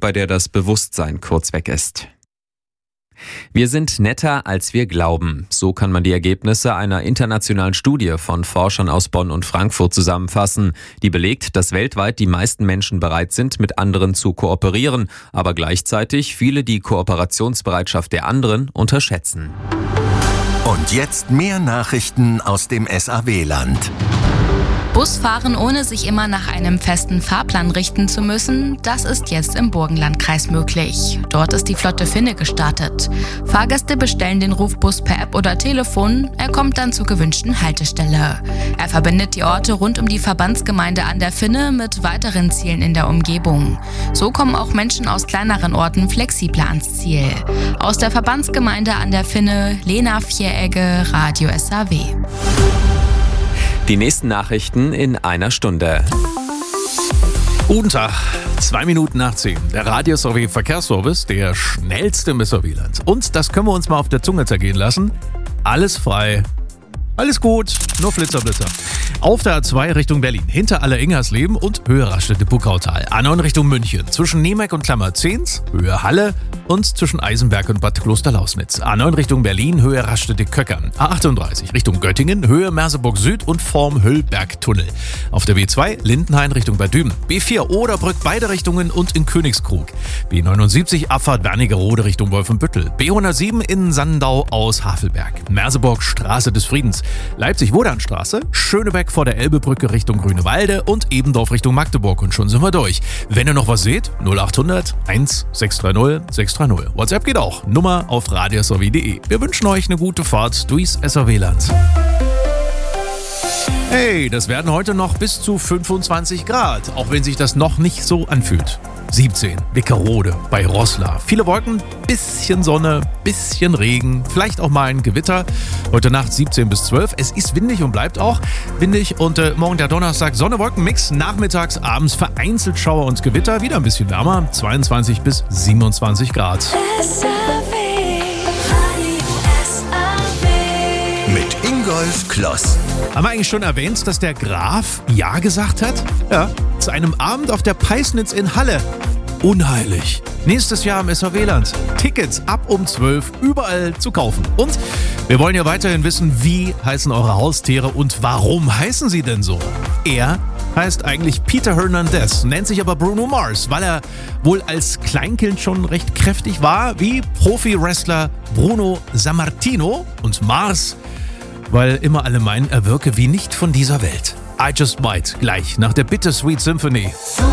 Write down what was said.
bei der das Bewusstsein kurz weg ist. Wir sind netter, als wir glauben. So kann man die Ergebnisse einer internationalen Studie von Forschern aus Bonn und Frankfurt zusammenfassen, die belegt, dass weltweit die meisten Menschen bereit sind, mit anderen zu kooperieren, aber gleichzeitig viele die Kooperationsbereitschaft der anderen unterschätzen. Und jetzt mehr Nachrichten aus dem SAW-Land. Busfahren, ohne sich immer nach einem festen Fahrplan richten zu müssen, das ist jetzt im Burgenlandkreis möglich. Dort ist die Flotte Finne gestartet. Fahrgäste bestellen den Rufbus per App oder Telefon, er kommt dann zur gewünschten Haltestelle. Er verbindet die Orte rund um die Verbandsgemeinde an der Finne mit weiteren Zielen in der Umgebung. So kommen auch Menschen aus kleineren Orten flexibler ans Ziel. Aus der Verbandsgemeinde an der Finne, Lena Vieregge, Radio SAW. Die nächsten Nachrichten in einer Stunde. Guten Tag, 2 Minuten nach 10. Der Radio SAW Verkehrsservice, der schnellste im SAW-Land. Und das können wir uns mal auf der Zunge zergehen lassen. Alles frei, alles gut, nur Flitzer. Auf der A2 Richtung Berlin, hinter Aller-Ingersleben und Höhe Raststätte-Puckautal. A9 Richtung München, zwischen Nemeck und Klammer-Zehns, Höhe Halle und zwischen Eisenberg und Bad Klosterlausnitz. A9 Richtung Berlin, Höhe Raststätte-Köckern. A38 Richtung Göttingen, Höhe Merseburg Süd und vorm Höllbergtunnel. Auf der B2 Lindenhain Richtung Bad Düben. B4 Oderbrück beide Richtungen und in Königskrug. B79 Abfahrt Wernigerode Richtung Wolfenbüttel. B107 in Sandau aus Havelberg. Merseburg Straße des Friedens. Leipzig-Wodanstraße, Schönebeck vor der Elbebrücke Richtung Grünewalde und Ebendorf Richtung Magdeburg. Und schon sind wir durch. Wenn ihr noch was seht, 0800 1630 630. WhatsApp geht auch. Nummer auf radiosw.de. Wir wünschen euch eine gute Fahrt durchs SAW-Land. Hey, das werden heute noch bis zu 25 Grad, auch wenn sich das noch nicht so anfühlt. 17, Wickerode bei Roßla. Viele Wolken, bisschen Sonne, bisschen Regen, vielleicht auch mal ein Gewitter. Heute Nacht 17 bis 12. Es ist windig und bleibt auch windig. Und morgen der Donnerstag Sonne-Wolken-Mix. Nachmittags, abends vereinzelt Schauer und Gewitter. Wieder ein bisschen wärmer, 22 bis 27 Grad. Mit Ingolf Kloss. Haben wir eigentlich schon erwähnt, dass der Graf Ja gesagt hat? Ja, zu einem Abend auf der Peisnitz in Halle. Unheilig. Nächstes Jahr im SAW-Land. Tickets ab um 12 überall zu kaufen. Und wir wollen ja weiterhin wissen, wie heißen eure Haustiere und warum heißen sie denn so? Er heißt eigentlich Peter Hernandez, nennt sich aber Bruno Mars, weil er wohl als Kleinkind schon recht kräftig war, wie Profi-Wrestler Bruno Sammartino, und Mars, weil immer alle meinen, er wirke wie nicht von dieser Welt. I Just Might, gleich nach der Bittersweet Symphony.